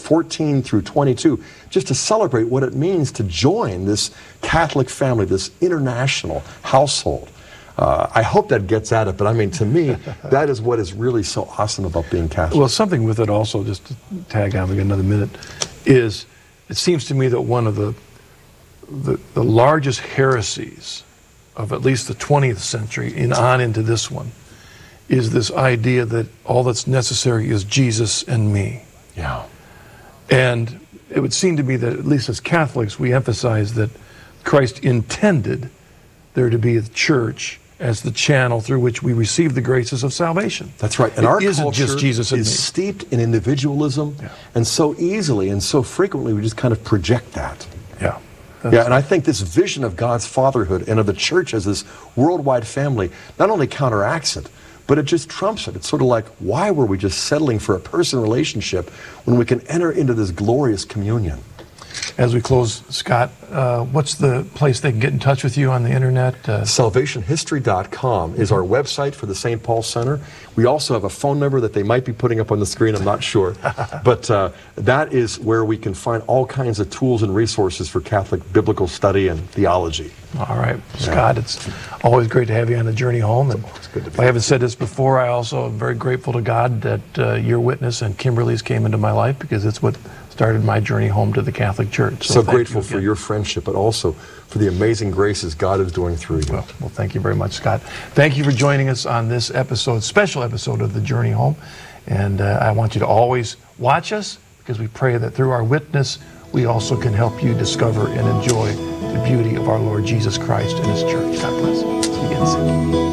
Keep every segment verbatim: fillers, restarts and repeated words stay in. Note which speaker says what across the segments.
Speaker 1: fourteen through twenty-two, just to celebrate what it means to join this Catholic family, this international household. Uh, I hope that gets at it, but I mean, to me, that is what is really so awesome about being Catholic.
Speaker 2: Well, something with it also, just to tag on, we got another minute, is it seems to me that one of the, the, the largest heresies of at least the twentieth century and on into this one is this idea that all that's necessary is Jesus and me.
Speaker 1: Yeah.
Speaker 2: And it would seem to me that, at least as Catholics, we emphasize that Christ intended there to be a church as the channel through which we receive the graces of salvation.
Speaker 1: That's right. And
Speaker 2: it
Speaker 1: our
Speaker 2: isn't
Speaker 1: culture
Speaker 2: just Jesus and
Speaker 1: is
Speaker 2: me.
Speaker 1: steeped in individualism, yeah. and so easily and so frequently we just kind of project that.
Speaker 2: Yeah.
Speaker 1: Yeah, and I think this vision of God's fatherhood and of the church as this worldwide family not only counteracts it, but it just trumps it. It's sort of like, why were we just settling for a person relationship when we can enter into this glorious communion?
Speaker 2: As we close, Scott, uh, what's the place they can get in touch with you on the internet? Uh,
Speaker 1: Salvation History dot com is our website for the Saint Paul Center. We also have a phone number that they might be putting up on the screen, I'm not sure. But uh, that is where we can find all kinds of tools and resources for Catholic biblical study and theology.
Speaker 2: All right, Scott, yeah. It's always great to have you on the journey home. And
Speaker 1: it's good to be
Speaker 2: if I haven't said this before, I also am very grateful to God that uh, your witness and Kimberly's came into my life, because it's what started my journey home to the Catholic Church.
Speaker 1: So, so grateful for your friendship, but also for the amazing graces God is doing through you.
Speaker 2: Well, well, thank you very much, Scott. Thank you for joining us on this episode, special episode of The Journey Home. And uh, I want you to always watch us, because we pray that through our witness, we also can help you discover and enjoy the beauty of our Lord Jesus Christ and His church. God bless. See you again soon.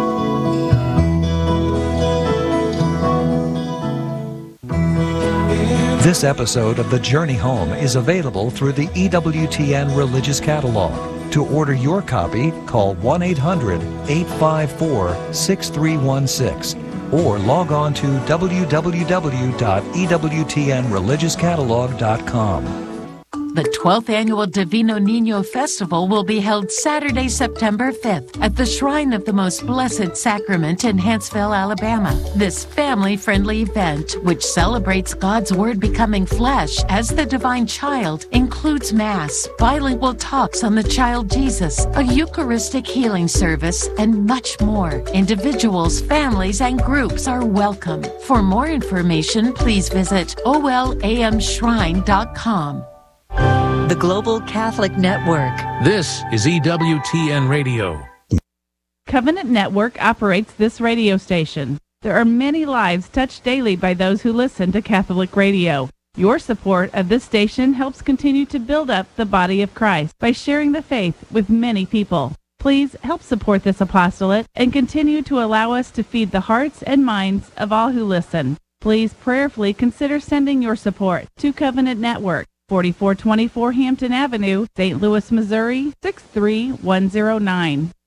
Speaker 3: This episode of The Journey Home is available through the E W T N Religious Catalog. To order your copy, call one eight hundred, eight five four, six three one six or log on to w w w dot e w t n religious catalog dot com.
Speaker 4: The twelfth Annual Divino Niño Festival will be held Saturday, September fifth at the Shrine of the Most Blessed Sacrament in Huntsville, Alabama. This family-friendly event, which celebrates God's Word becoming flesh as the divine child, includes Mass, bilingual talks on the child Jesus, a Eucharistic healing service, and much more. Individuals, families, and groups are welcome. For more information, please visit o l a m shrine dot com.
Speaker 5: The Global Catholic Network.
Speaker 6: This is E W T N Radio.
Speaker 7: Covenant Network operates this radio station. There are many lives touched daily by those who listen to Catholic radio. Your support of this station helps continue to build up the body of Christ by sharing the faith with many people. Please help support this apostolate and continue to allow us to feed the hearts and minds of all who listen. Please prayerfully consider sending your support to Covenant Network, forty-four twenty-four Hampton Avenue, Saint Louis, Missouri, six three one zero nine.